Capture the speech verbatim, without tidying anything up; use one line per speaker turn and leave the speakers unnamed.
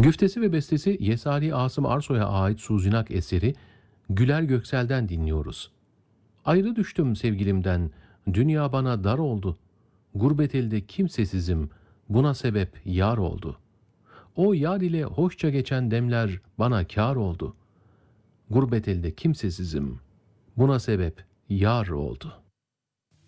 Güftesi ve bestesi Yesari Asım Arsoy'a ait Suzinak eseri Güler Göksel'den dinliyoruz. Ayrı düştüm sevgilimden, dünya bana dar oldu. Gurbet elde kimsesizim, buna sebep yar oldu. O yar ile hoşça geçen demler bana kâr oldu. Gurbet elde kimsesizim, buna sebep yar oldu.